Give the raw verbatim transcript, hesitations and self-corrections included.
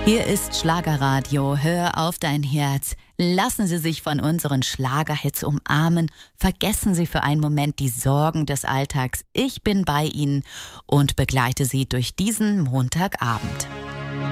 Hier ist Schlagerradio. Hör auf dein Herz. Lassen Sie sich von unseren Schlagerhits umarmen. Vergessen Sie für einen Moment die Sorgen des Alltags. Ich bin bei Ihnen und begleite Sie durch diesen Montagabend.